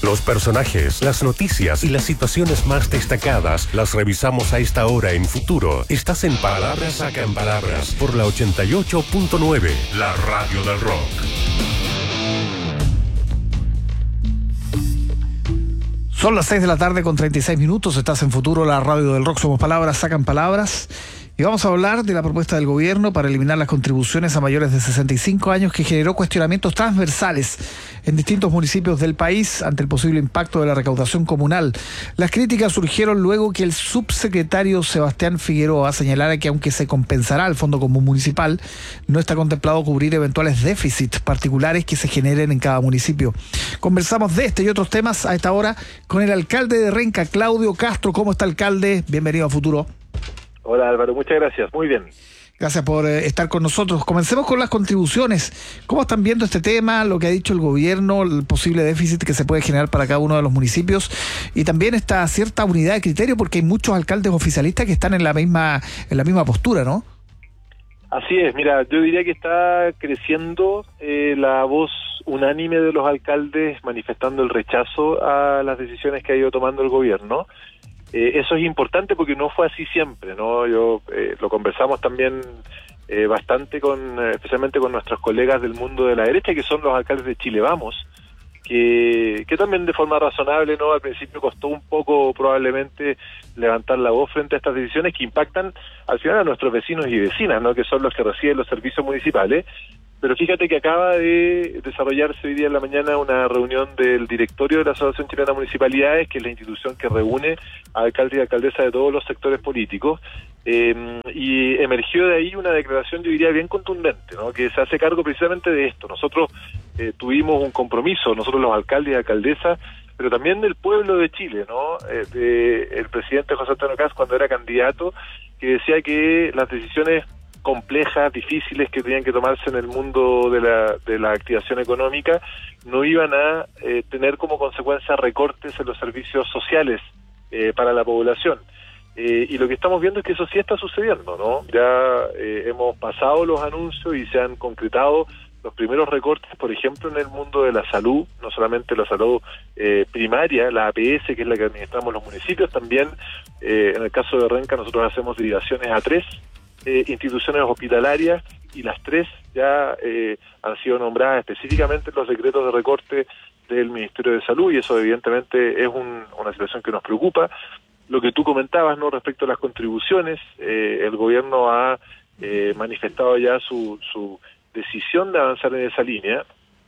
Los personajes, las noticias y las situaciones más destacadas las revisamos a esta hora en Futuro. Estás en Palabras Sacan Palabras por la 88.9, la radio del rock. Son las 6 de la tarde con 36 minutos. Estás en Futuro, la radio del rock. Somos Palabras Sacan Palabras. Y vamos a hablar de la propuesta del gobierno para eliminar las contribuciones a mayores de 65 años que generó cuestionamientos transversales en distintos municipios del país ante el posible impacto de la recaudación comunal. Las críticas surgieron luego que el subsecretario Sebastián Figueroa señalara que aunque se compensará al Fondo Común Municipal, no está contemplado cubrir eventuales déficits particulares que se generen en cada municipio. Conversamos de este y otros temas a esta hora con el alcalde de Renca, Claudio Castro. ¿Cómo está, alcalde? Bienvenido a Futuro. Hola Álvaro, muchas gracias, muy bien. Gracias por estar con nosotros. Comencemos con las contribuciones. ¿Cómo están viendo este tema, lo que ha dicho el gobierno, el posible déficit que se puede generar para cada uno de los municipios y también esta cierta unidad de criterio, porque hay muchos alcaldes oficialistas que están en la misma postura, ¿no? Así es, mira, yo diría que está creciendo la voz unánime de los alcaldes manifestando el rechazo a las decisiones que ha ido tomando el gobierno. Eso es importante porque no fue así siempre, ¿no? Yo lo conversamos también bastante especialmente con nuestros colegas del mundo de la derecha, que son los alcaldes de Chile Vamos, que también de forma razonable, ¿no? Al principio costó un poco probablemente levantar la voz frente a estas decisiones que impactan al final a nuestros vecinos y vecinas, ¿no? Que son los que reciben los servicios municipales. Pero fíjate que acaba de desarrollarse hoy día en la mañana una reunión del directorio de la Asociación Chilena de Municipalidades, que es la institución que reúne a alcaldes y alcaldesas de todos los sectores políticos, y emergió de ahí una declaración, yo diría, bien contundente, ¿no? Que se hace cargo precisamente de esto. Nosotros tuvimos un compromiso, nosotros los alcaldes y alcaldesas, pero también del pueblo de Chile, ¿no? El presidente José Antonio Kast, cuando era candidato, que decía que las decisiones complejas, difíciles que tenían que tomarse en el mundo de la activación económica no iban a tener como consecuencia recortes en los servicios sociales para la población. Y lo que estamos viendo es que eso sí está sucediendo, ¿no? Ya hemos pasado los anuncios y se han concretado los primeros recortes, por ejemplo, en el mundo de la salud, no solamente la salud primaria, la APS, que es la que administramos los municipios, también en el caso de Renca nosotros hacemos derivaciones a 3 instituciones hospitalarias, y las 3 ya han sido nombradas específicamente en los decretos de recorte del Ministerio de Salud, y eso evidentemente es una situación que nos preocupa. Lo que tú comentabas, ¿no?, respecto a las contribuciones, el gobierno ha manifestado ya su decisión de avanzar en esa línea,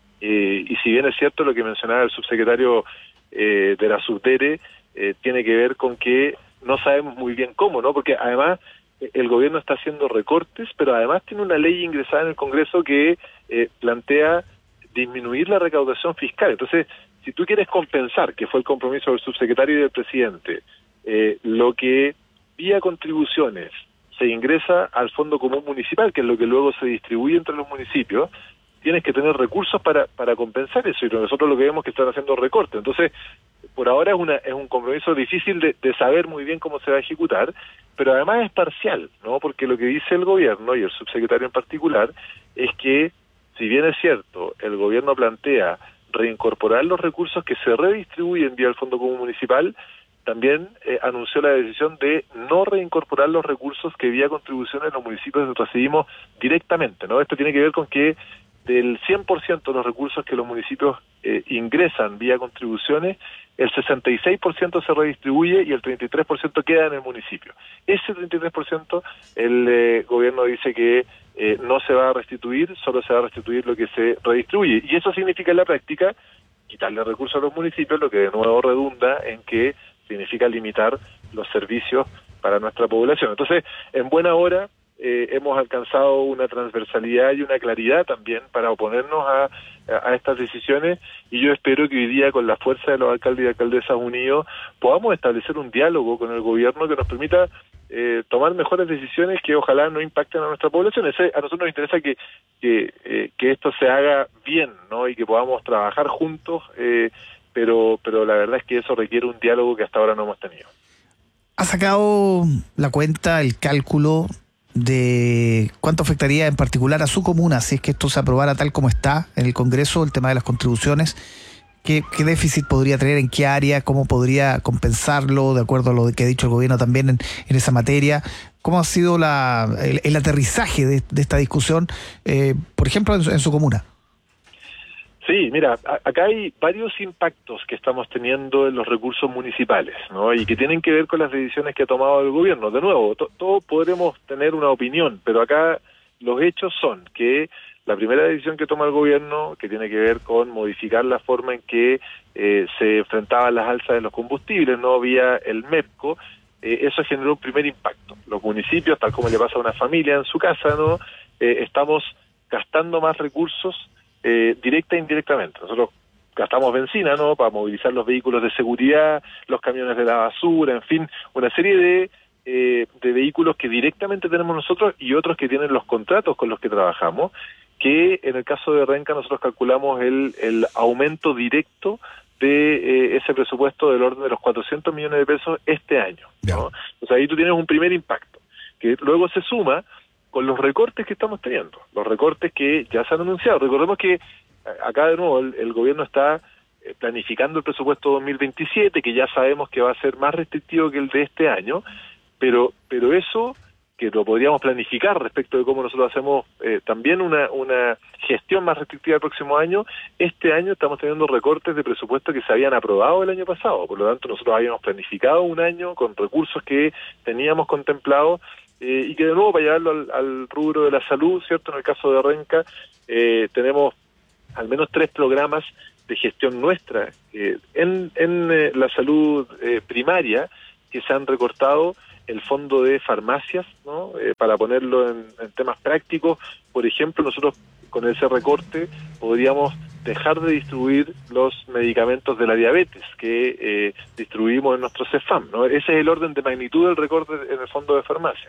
y si bien es cierto lo que mencionaba el subsecretario de la Subdere, tiene que ver con que no sabemos muy bien cómo, ¿no? Porque además el gobierno está haciendo recortes, pero además tiene una ley ingresada en el Congreso que plantea disminuir la recaudación fiscal. Entonces, si tú quieres compensar, que fue el compromiso del subsecretario y del presidente, lo que vía contribuciones se ingresa al Fondo Común Municipal, que es lo que luego se distribuye entre los municipios, tienes que tener recursos para compensar eso, y nosotros lo que vemos es que están haciendo recortes. Entonces, por ahora es un compromiso difícil de saber muy bien cómo se va a ejecutar, pero además es parcial, ¿no? Porque lo que dice el gobierno, y el subsecretario en particular, es que, si bien es cierto, el gobierno plantea reincorporar los recursos que se redistribuyen vía el Fondo Común Municipal, también anunció la decisión de no reincorporar los recursos que vía contribuciones los municipios recibimos directamente, ¿no? Esto tiene que ver con que del 100% de los recursos que los municipios ingresan vía contribuciones, el 66% se redistribuye y el 33% queda en el municipio. Ese 33% el gobierno dice que no se va a restituir, solo se va a restituir lo que se redistribuye. Y eso significa en la práctica quitarle recursos a los municipios, lo que de nuevo redunda en que significa limitar los servicios para nuestra población. Entonces, en buena hora, hemos alcanzado una transversalidad y una claridad también para oponernos a estas decisiones, y yo espero que hoy día, con la fuerza de los alcaldes y alcaldesas unidos, podamos establecer un diálogo con el gobierno que nos permita tomar mejores decisiones que ojalá no impacten a nuestra población. A nosotros nos interesa que esto se haga bien, ¿no? Y que podamos trabajar juntos, pero la verdad es que eso requiere un diálogo que hasta ahora no hemos tenido. ¿Ha sacado la cuenta, el cálculo de cuánto afectaría en particular a su comuna si es que esto se aprobara tal como está en el Congreso, el tema de las contribuciones? qué déficit podría tener, en qué área, cómo podría compensarlo, de acuerdo a lo que ha dicho el gobierno también en esa materia. ¿Cómo ha sido el aterrizaje de esta discusión, por ejemplo, en su comuna? Sí, mira, acá hay varios impactos que estamos teniendo en los recursos municipales, ¿no? Y que tienen que ver con las decisiones que ha tomado el gobierno. De nuevo, todos podremos tener una opinión, pero acá los hechos son que la primera decisión que toma el gobierno, que tiene que ver con modificar la forma en que se enfrentaban las alzas de los combustibles, no vía el MEPCO, eso generó un primer impacto. Los municipios, tal como le pasa a una familia en su casa, ¿no? Estamos gastando más recursos directa e indirectamente. Nosotros gastamos benzina, ¿no?, para movilizar los vehículos de seguridad, los camiones de la basura, en fin, una serie de vehículos que directamente tenemos nosotros y otros que tienen los contratos con los que trabajamos, que en el caso de Renca nosotros calculamos el aumento directo de ese presupuesto del orden de los 400 millones de pesos este año, ¿no? O sea, ahí tú tienes un primer impacto, que luego se suma con los recortes que estamos teniendo, los recortes que ya se han anunciado. Recordemos que acá de nuevo el gobierno está planificando el presupuesto 2027, que ya sabemos que va a ser más restrictivo que el de este año, pero eso, que lo podríamos planificar respecto de cómo nosotros hacemos también una gestión más restrictiva el próximo año, este año estamos teniendo recortes de presupuesto que se habían aprobado el año pasado. Por lo tanto, nosotros habíamos planificado un año con recursos que teníamos contemplados, y que de nuevo, para llevarlo al rubro de la salud, ¿cierto? En el caso de Renca, tenemos al menos 3 programas de gestión nuestra en la salud primaria, que se han recortado el fondo de farmacias, ¿no? Para ponerlo en temas prácticos, por ejemplo, nosotros con ese recorte podríamos dejar de distribuir los medicamentos de la diabetes que distribuimos en nuestro CEFAM, ¿no? Ese es el orden de magnitud del recorte en el fondo de farmacia.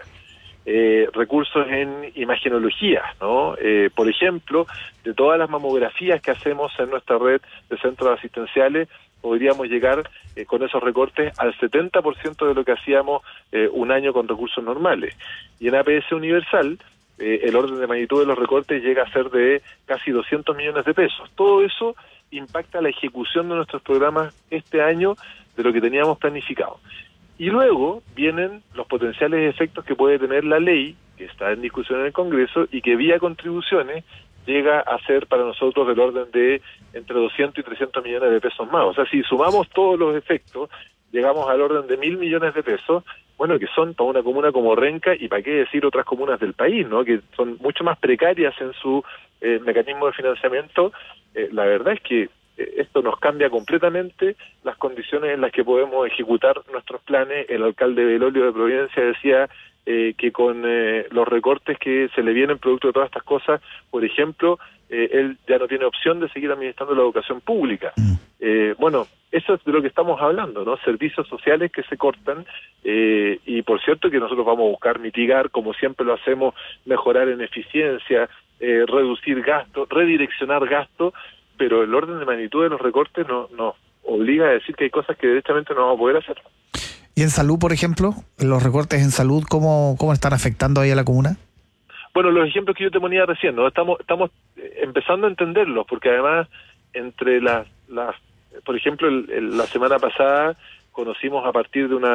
Recursos en imagenología, ¿no? Por ejemplo, de todas las mamografías que hacemos en nuestra red de centros asistenciales, podríamos llegar con esos recortes al 70% de lo que hacíamos un año con recursos normales. Y en APS Universal, el orden de magnitud de los recortes llega a ser de casi 200 millones de pesos. Todo eso impacta la ejecución de nuestros programas este año de lo que teníamos planificado. Y luego vienen los potenciales efectos que puede tener la ley, que está en discusión en el Congreso, y que vía contribuciones llega a ser para nosotros del orden de entre 200 y 300 millones de pesos más. O sea, si sumamos todos los efectos, llegamos al orden de 1.000 millones de pesos, bueno, que son para una comuna como Renca, y para qué decir otras comunas del país, ¿no?, que son mucho más precarias en su mecanismo de financiamiento. La verdad es que esto nos cambia completamente las condiciones en las que podemos ejecutar nuestros planes. El alcalde Belolio de Providencia decía que con los recortes que se le vienen producto de todas estas cosas, por ejemplo, él ya no tiene opción de seguir administrando la educación pública. Bueno, eso es de lo que estamos hablando, ¿no? Servicios sociales que se cortan, y por cierto que nosotros vamos a buscar mitigar, como siempre lo hacemos, mejorar en eficiencia, reducir gastos, redireccionar gastos, pero el orden de magnitud de los recortes nos obliga a decir que hay cosas que directamente no vamos a poder hacer. ¿Y en salud, por ejemplo? ¿Los recortes en salud cómo están afectando ahí a la comuna? Bueno, los ejemplos que yo te ponía recién, ¿no? Estamos empezando a entenderlos, porque además entre las por ejemplo, la semana pasada conocimos a partir de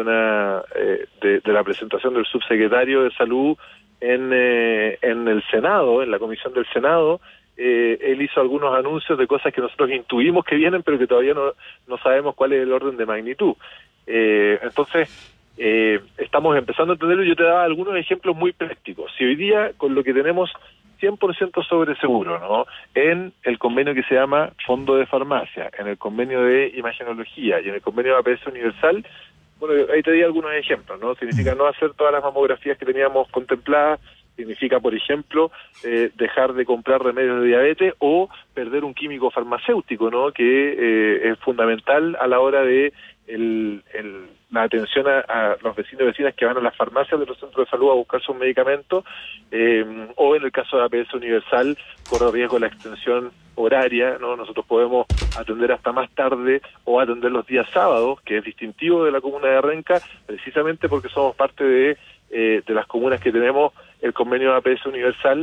la presentación del subsecretario de Salud en el Senado, en la comisión del Senado. Él hizo algunos anuncios de cosas que nosotros intuimos que vienen, pero que todavía no sabemos cuál es el orden de magnitud. Entonces, estamos empezando a entenderlo, y yo te daba algunos ejemplos muy prácticos. Si hoy día, con lo que tenemos 100% sobre seguro, ¿no?, en el convenio que se llama Fondo de Farmacia, en el convenio de Imagenología y en el convenio de APS Universal, bueno, ahí te di algunos ejemplos, ¿no? Significa no hacer todas las mamografías que teníamos contempladas, significa, por ejemplo, dejar de comprar remedios de diabetes o perder un químico farmacéutico, ¿no?, que es fundamental a la hora de la atención a los vecinos y vecinas que van a las farmacias de los centros de salud a buscar sus medicamentos, o en el caso de APS Universal, corre riesgo la extensión horaria, ¿no? Nosotros podemos atender hasta más tarde o atender los días sábados, que es distintivo de la comuna de Renca, precisamente porque somos parte de las comunas que tenemos el convenio de APS Universal,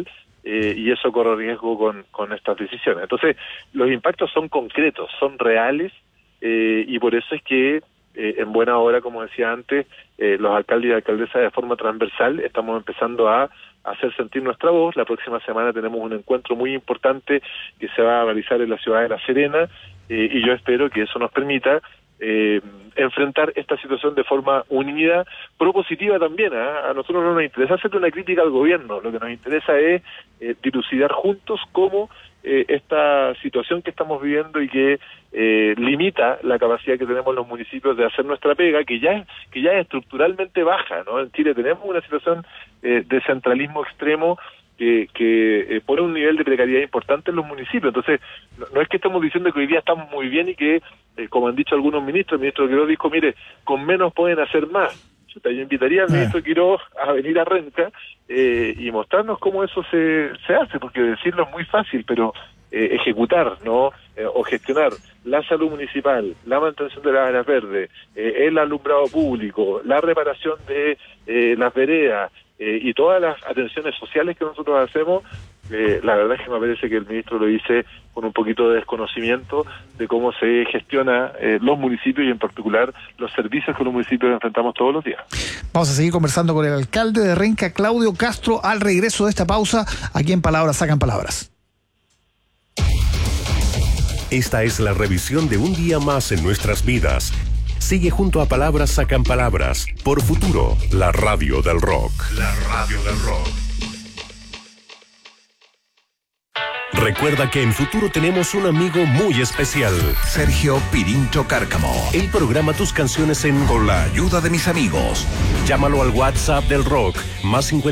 y eso corre riesgo con estas decisiones. Entonces, los impactos son concretos, son reales, y por eso es que en buena hora, como decía antes, los alcaldes y alcaldesas de forma transversal estamos empezando a hacer sentir nuestra voz. La próxima semana tenemos un encuentro muy importante que se va a realizar en la ciudad de La Serena, y yo espero que eso nos permita enfrentar esta situación de forma unida, propositiva también. A nosotros no nos interesa hacerle una crítica al gobierno, lo que nos interesa es dilucidar juntos cómo esta situación que estamos viviendo y que limita la capacidad que tenemos los municipios de hacer nuestra pega, que ya es estructuralmente baja, ¿no? En Chile tenemos una situación de centralismo extremo que pone un nivel de precariedad importante en los municipios. Entonces, no es que estemos diciendo que hoy día estamos muy bien y que, como han dicho algunos ministros, el ministro Quiroz dijo, mire, con menos pueden hacer más. Yo invitaría al ministro Quiroz a venir a Renca y mostrarnos cómo eso se hace, porque decirlo es muy fácil, pero ejecutar, ¿no? O gestionar la salud municipal, la mantención de las áreas verdes, el alumbrado público, la reparación de las veredas y todas las atenciones sociales que nosotros hacemos, la verdad es que me parece que el ministro lo dice con un poquito de desconocimiento de cómo se gestiona los municipios y en particular los servicios que los municipios enfrentamos todos los días. Vamos a seguir conversando con el alcalde de Renca, Claudio Castro, al regreso de esta pausa, aquí en Palabras Sacan Palabras. Esta es la revisión de un día más en nuestras vidas. Sigue junto a Palabras Sacan Palabras por Futuro, la radio del rock. La radio del rock. Recuerda que en Futuro tenemos un amigo muy especial. Sergio Pirincho Cárcamo. Él programa tus canciones con la ayuda de mis amigos. Llámalo al WhatsApp del rock, +50